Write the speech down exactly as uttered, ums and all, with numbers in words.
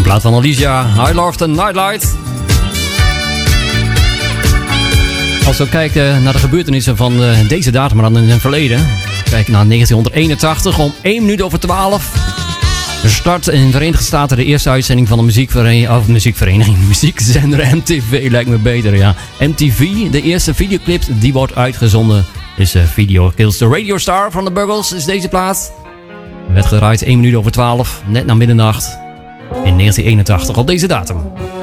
Plaat van Alicia, I Love the Nightlight. Als we kijken naar de gebeurtenissen van uh, deze datum, maar dan in het verleden. Kijken naar negentienhonderdeenentachtig om één minuut over twaalf. Start in de Verenigde Staten de eerste uitzending van de muziekvereniging, of muziekvereniging, muziekzender M T V, lijkt me beter, ja. M T V, de eerste videoclip die wordt uitgezonden, is uh, Video Kills the Radio Star van de Buggles, is deze plaat. Werd gedraaid één minuut over twaalf, net na middernacht, in negentien eenentachtig op deze datum.